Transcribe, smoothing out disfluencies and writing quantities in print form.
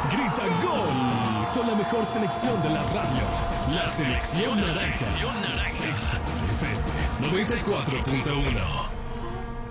Grita gol con la mejor selección de la radio. La selección naranja. FM 94.1.